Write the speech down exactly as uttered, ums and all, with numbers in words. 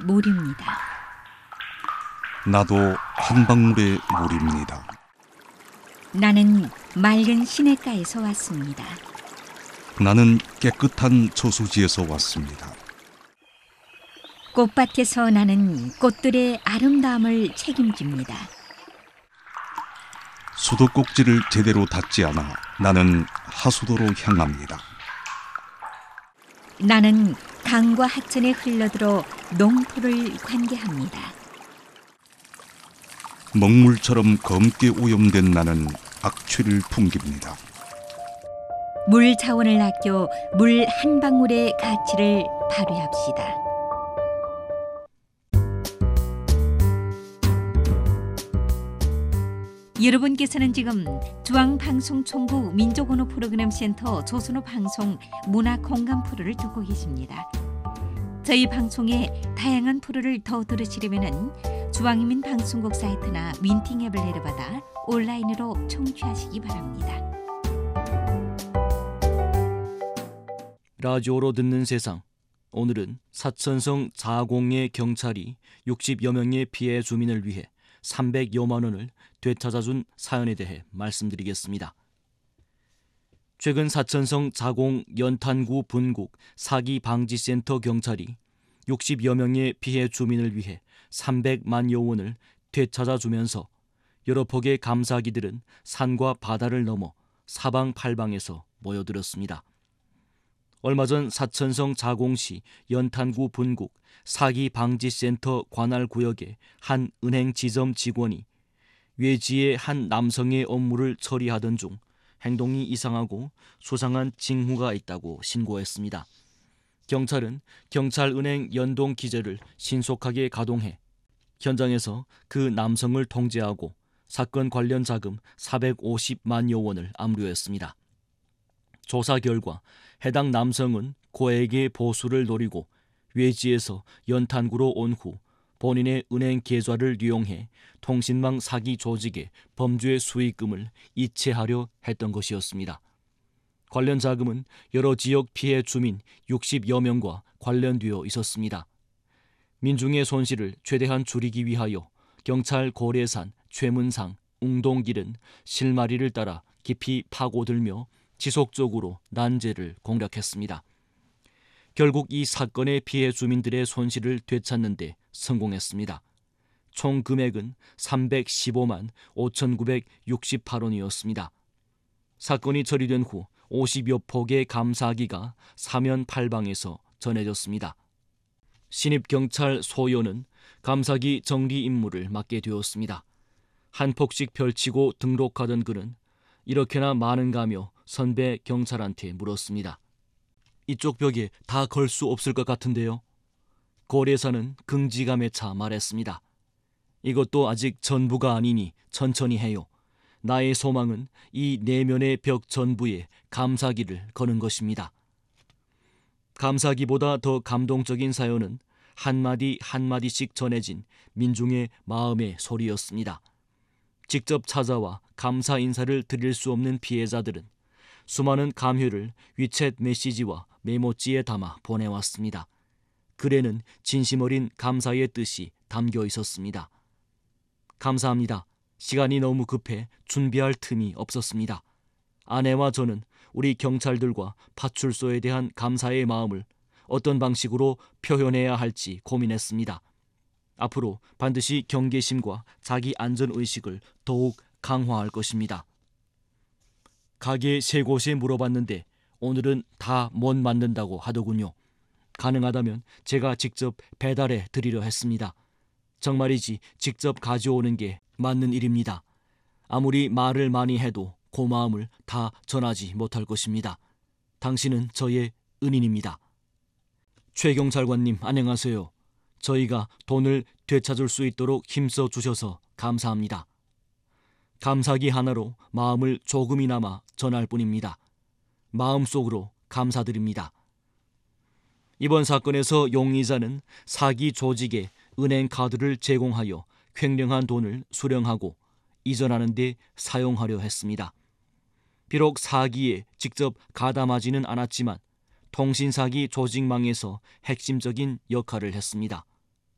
물입니다. 나도 한 방울의 물입니다. 나는 맑은 시냇가에서 왔습니다. 나는 깨끗한 저수지에서 왔습니다. 꽃밭에서 나는 꽃들의 아름다움을 책임집니다. 수도꼭지를 제대로 닫지 않아 나는 하수도로 향합니다. 나는 강과 하천에 흘러들어 농토를 관계합니다. 먹물처럼 검게 오염된 나는 악취를 풍깁니다. 물 자원을 아껴 물 한 방울의 가치를 발휘합시다. 여러분께서는 지금 중앙방송총국 민족언어 프로그램센터 조선어 방송 문화공감 프로를 듣고 계십니다. 저희 방송의 다양한 프로를 더 들으시려면 중앙인민 방송국 사이트나 윈팅 앱을 내려받아 온라인으로 청취하시기 바랍니다. 라디오로 듣는 세상. 오늘은 사천성 자공의 경찰이 육십여 명의 피해 주민을 위해 삼백여만 원을 되찾아준 사연에 대해 말씀드리겠습니다. 최근 사천성 자공 연탄구 분국 사기방지센터 경찰이 육십여 명의 피해 주민을 위해 삼백만여 원을 되찾아주면서 여러 폭의 감사기들은 산과 바다를 넘어 사방팔방에서 모여들었습니다. 얼마 전 사천성 자공시 연탄구 분국 사기방지센터 관할구역의 한 은행 지점 직원이 외지의 한 남성의 업무를 처리하던 중 행동이 이상하고 수상한 징후가 있다고 신고했습니다. 경찰은 경찰은행 연동 기제를 신속하게 가동해 현장에서 그 남성을 통제하고 사건 관련 자금 사백오십만여 원을 압류했습니다. 조사 결과 해당 남성은 고액의 보수를 노리고 외지에서 연탄구로 온 후 본인의 은행 계좌를 이용해 통신망 사기 조직의 범죄 수익금을 이체하려 했던 것이었습니다. 관련 자금은 여러 지역 피해 주민 육십여 명과 관련되어 있었습니다. 민중의 손실을 최대한 줄이기 위하여 경찰 고래산, 최문상, 웅동길은 실마리를 따라 깊이 파고들며 지속적으로 난제를 공략했습니다. 결국 이 사건의 피해 주민들의 손실을 되찾는 데 성공했습니다. 총 금액은 삼백십오만 오천구백육십팔 원이었습니다. 사건이 처리된 후 오십여 폭의 감사기가 사면팔방에서 전해졌습니다. 신입경찰 소연은 감사기 정리 임무를 맡게 되었습니다. 한 폭씩 펼치고 등록하던 그는 이렇게나 많은가며 선배 경찰한테 물었습니다. 이쪽 벽에 다 걸 수 없을 것 같은데요. 고래사는 긍지감에 차 말했습니다. 이것도 아직 전부가 아니니 천천히 해요. 나의 소망은 이 내면의 벽 전부에 감사기를 거는 것입니다. 감사기보다 더 감동적인 사연은 한마디 한마디씩 전해진 민중의 마음의 소리였습니다. 직접 찾아와 감사 인사를 드릴 수 없는 피해자들은 수많은 감회를 위챗 메시지와 메모지에 담아 보내왔습니다. 글에는 진심 어린 감사의 뜻이 담겨 있었습니다. 감사합니다. 시간이 너무 급해 준비할 틈이 없었습니다. 아내와 저는 우리 경찰들과 파출소에 대한 감사의 마음을 어떤 방식으로 표현해야 할지 고민했습니다. 앞으로 반드시 경계심과 자기 안전의식을 더욱 강화할 것입니다. 가게 세 곳에 물어봤는데 오늘은 다 못 만든다고 하더군요. 가능하다면 제가 직접 배달해 드리려 했습니다. 정말이지 직접 가져오는 게 맞는 일입니다. 아무리 말을 많이 해도 고마움을 다 전하지 못할 것입니다. 당신은 저의 은인입니다. 최 경찰관님 안녕하세요. 저희가 돈을 되찾을 수 있도록 힘써 주셔서 감사합니다. 감사기 하나로 마음을 조금이나마 전할 뿐입니다. 마음속으로 감사드립니다. 이번 사건에서 용의자는 사기 조직에 은행 카드를 제공하여 횡령한 돈을 수령하고 이전하는 데 사용하려 했습니다. 비록 사기에 직접 가담하지는 않았지만 통신사기 조직망에서 핵심적인 역할을 했습니다.